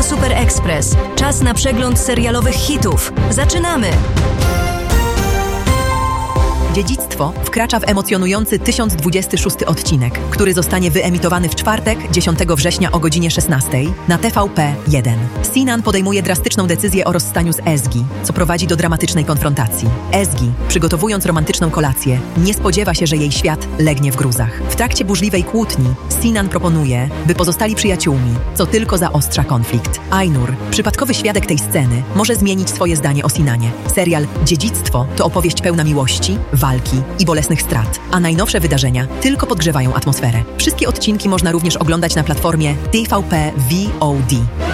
Super Express. Czas na przegląd serialowych hitów. Zaczynamy! Dziedzictwo wkracza w emocjonujący 1026 odcinek, który zostanie wyemitowany w czwartek, 10 września o godzinie 16 na TVP1. Sinan podejmuje drastyczną decyzję o rozstaniu z Ezgi, co prowadzi do dramatycznej konfrontacji. Ezgi, przygotowując romantyczną kolację, nie spodziewa się, że jej świat legnie w gruzach. W trakcie burzliwej kłótni Sinan proponuje, by pozostali przyjaciółmi, co tylko zaostrza konflikt. Ainur, przypadkowy świadek tej sceny, może zmienić swoje zdanie o Sinanie. Serial Dziedzictwo to opowieść pełna miłości, walki i bolesnych strat, a najnowsze wydarzenia tylko podgrzewają atmosferę. Wszystkie odcinki można również oglądać na platformie TVP VOD.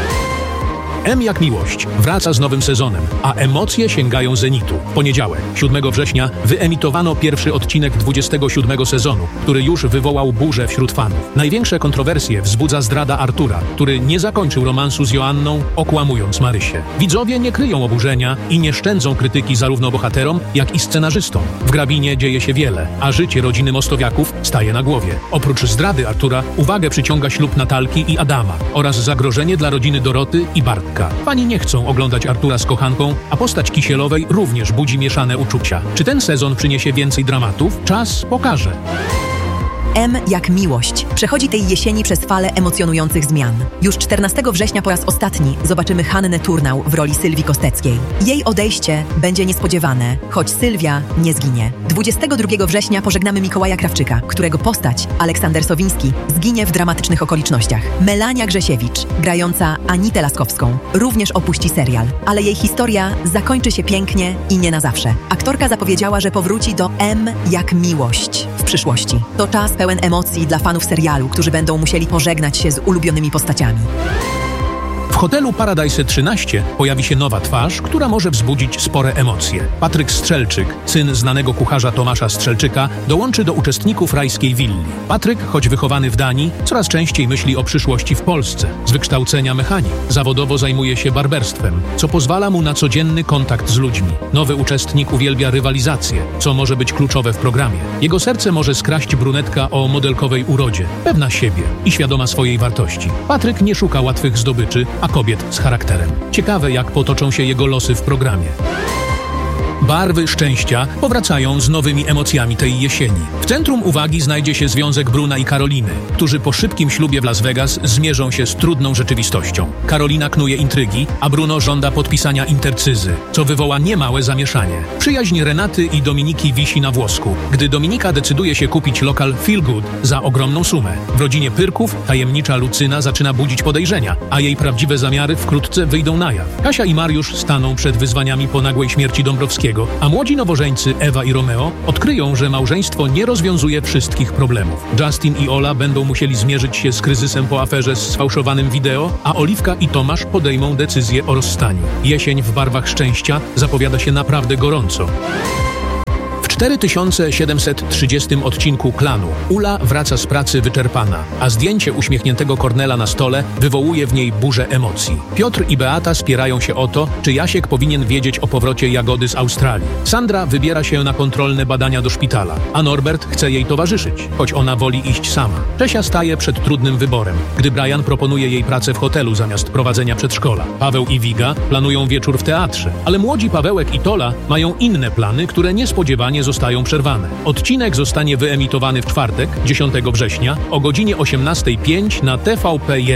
M jak miłość wraca z nowym sezonem, a emocje sięgają zenitu. W poniedziałek, 7 września, wyemitowano pierwszy odcinek 27 sezonu, który już wywołał burzę wśród fanów. Największe kontrowersje wzbudza zdrada Artura, który nie zakończył romansu z Joanną, okłamując Marysię. Widzowie nie kryją oburzenia i nie szczędzą krytyki zarówno bohaterom, jak i scenarzystom. W Grabinie dzieje się wiele, a życie rodziny Mostowiaków staje na głowie. Oprócz zdrady Artura, uwagę przyciąga ślub Natalki i Adama oraz zagrożenie dla rodziny Doroty i Bartka. Fani nie chcą oglądać Artura z kochanką, a postać Kisielowej również budzi mieszane uczucia. Czy ten sezon przyniesie więcej dramatów? Czas pokaże. M jak miłość przechodzi tej jesieni przez falę emocjonujących zmian. Już 14 września po raz ostatni zobaczymy Hannę Turnau w roli Sylwii Kosteckiej. Jej odejście będzie niespodziewane, choć Sylwia nie zginie. 22 września pożegnamy Mikołaja Krawczyka, którego postać, Aleksander Sowiński, zginie w dramatycznych okolicznościach. Melania Grzesiewicz, grająca Anitę Laskowską, również opuści serial, ale jej historia zakończy się pięknie i nie na zawsze. Aktorka zapowiedziała, że powróci do M jak miłość w przyszłości. To czas pełen emocji dla fanów serialu, którzy będą musieli pożegnać się z ulubionymi postaciami. W hotelu Paradise 13 pojawi się nowa twarz, która może wzbudzić spore emocje. Patryk Strzelczyk, syn znanego kucharza Tomasza Strzelczyka, dołączy do uczestników rajskiej willi. Patryk, choć wychowany w Danii, coraz częściej myśli o przyszłości w Polsce. Z wykształcenia mechanik. Zawodowo zajmuje się barberstwem, co pozwala mu na codzienny kontakt z ludźmi. Nowy uczestnik uwielbia rywalizację, co może być kluczowe w programie. Jego serce może skraść brunetka o modelkowej urodzie, pewna siebie i świadoma swojej wartości. Patryk nie szuka łatwych zdobyczy, a kobiet z charakterem. Ciekawe, jak potoczą się jego losy w programie. Barwy szczęścia powracają z nowymi emocjami tej jesieni. W centrum uwagi znajdzie się związek Bruna i Karoliny, którzy po szybkim ślubie w Las Vegas zmierzą się z trudną rzeczywistością. Karolina knuje intrygi, a Bruno żąda podpisania intercyzy, co wywoła niemałe zamieszanie. Przyjaźń Renaty i Dominiki wisi na włosku, gdy Dominika decyduje się kupić lokal Feel Good za ogromną sumę. W rodzinie Pyrków tajemnicza Lucyna zaczyna budzić podejrzenia, a jej prawdziwe zamiary wkrótce wyjdą na jaw. Kasia i Mariusz staną przed wyzwaniami po nagłej śmierci Dąbrowskiego, a młodzi nowożeńcy Ewa i Romeo odkryją, że małżeństwo nie rozwiązuje wszystkich problemów. Justin i Ola będą musieli zmierzyć się z kryzysem po aferze z sfałszowanym wideo, a Oliwka i Tomasz podejmą decyzję o rozstaniu. Jesień w barwach szczęścia zapowiada się naprawdę gorąco. W 4730 odcinku Klanu Ula wraca z pracy wyczerpana, a zdjęcie uśmiechniętego Kornela na stole wywołuje w niej burzę emocji. Piotr i Beata spierają się o to, czy Jasiek powinien wiedzieć o powrocie Jagody z Australii. Sandra wybiera się na kontrolne badania do szpitala, a Norbert chce jej towarzyszyć, choć ona woli iść sama. Czesia staje przed trudnym wyborem, gdy Brian proponuje jej pracę w hotelu zamiast prowadzenia przedszkola. Paweł i Wiga planują wieczór w teatrze, ale młodzi Pawełek i Tola mają inne plany, które niespodziewanie zostają przerwane. Odcinek zostanie wyemitowany w czwartek, 10 września o godzinie 18:05 na TVP1.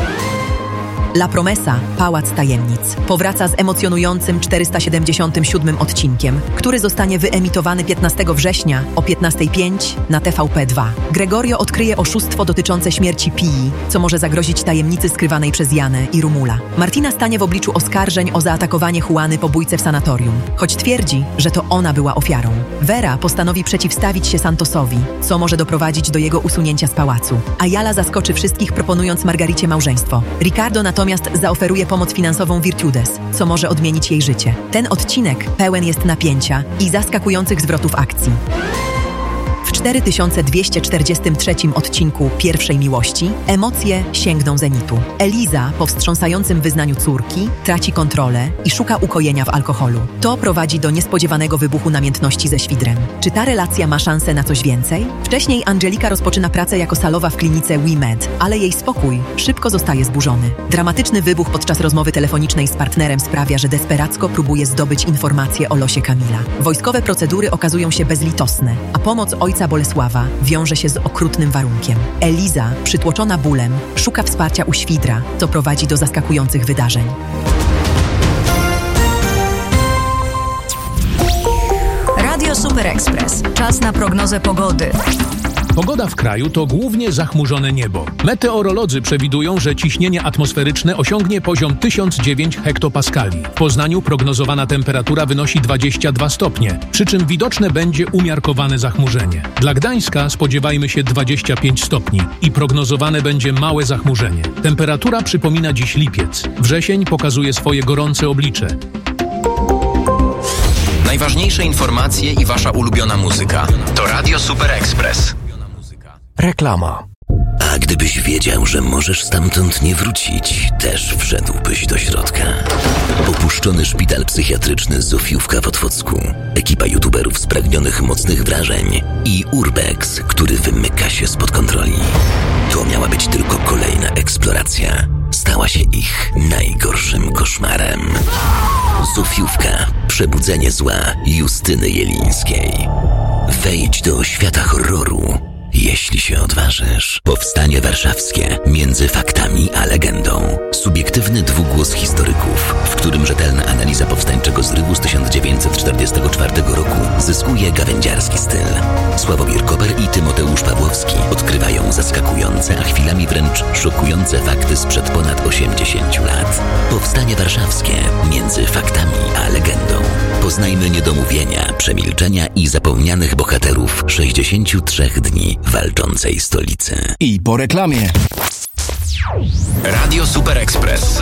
La Promesa, Pałac Tajemnic, powraca z emocjonującym 477 odcinkiem, który zostanie wyemitowany 15 września o 15:05 na TVP2. Gregorio odkryje oszustwo dotyczące śmierci Pii, co może zagrozić tajemnicy skrywanej przez Janę i Rumula. Martina stanie w obliczu oskarżeń o zaatakowanie Juany po bójce w sanatorium, choć twierdzi, że to ona była ofiarą. Vera postanowi przeciwstawić się Santosowi, co może doprowadzić do jego usunięcia z pałacu. Ayala zaskoczy wszystkich, proponując Margaricie małżeństwo. Ricardo natomiast zaoferuje pomoc finansową Virtudes, co może odmienić jej życie. Ten odcinek pełen jest napięcia i zaskakujących zwrotów akcji. W W 4243 odcinku Pierwszej Miłości emocje sięgną zenitu. Eliza, po wstrząsającym wyznaniu córki, traci kontrolę i szuka ukojenia w alkoholu. To prowadzi do niespodziewanego wybuchu namiętności ze świdrem. Czy ta relacja ma szansę na coś więcej? Wcześniej Angelika rozpoczyna pracę jako salowa w klinice WeMed, ale jej spokój szybko zostaje zburzony. Dramatyczny wybuch podczas rozmowy telefonicznej z partnerem sprawia, że desperacko próbuje zdobyć informacje o losie Kamila. Wojskowe procedury okazują się bezlitosne, a pomoc ojca Bolesława wiąże się z okrutnym warunkiem. Eliza, przytłoczona bólem, szuka wsparcia u świdra, co prowadzi do zaskakujących wydarzeń. Radio Super Express. Czas na prognozę pogody. Pogoda w kraju to głównie zachmurzone niebo. Meteorolodzy przewidują, że ciśnienie atmosferyczne osiągnie poziom 1009 hektopaskali. W Poznaniu prognozowana temperatura wynosi 22 stopnie, przy czym widoczne będzie umiarkowane zachmurzenie. Dla Gdańska spodziewajmy się 25 stopni i prognozowane będzie małe zachmurzenie. Temperatura przypomina dziś lipiec. Wrzesień pokazuje swoje gorące oblicze. Najważniejsze informacje i wasza ulubiona muzyka. To Radio Super Express. Reklama. A gdybyś wiedział, że możesz stamtąd nie wrócić, też wszedłbyś do środka. Opuszczony szpital psychiatryczny Zofiówka w Otwocku, ekipa youtuberów spragnionych mocnych wrażeń i Urbex, który wymyka się spod kontroli. To miała być tylko kolejna eksploracja. Stała się ich najgorszym koszmarem. Zofiówka. Przebudzenie zła Justyny Jelińskiej. Wejdź do świata horroru, jeśli się odważysz. Powstanie warszawskie między faktami a legendą. Subiektywny dwugłos historyków, w którym rzetelna analiza powstańczego zrywu z 1944 roku zyskuje gawędziarski styl. Sławomir Koper i Tymoteusz Pawłowski odkrywają zaskakujące, a chwilami wręcz szokujące fakty sprzed ponad 80 lat. Powstanie warszawskie między faktami a legendą. Poznajmy niedomówienia, przemilczenia i zapomnianych bohaterów 63 dni walczącej stolicy. I po reklamie. Radio Super Express.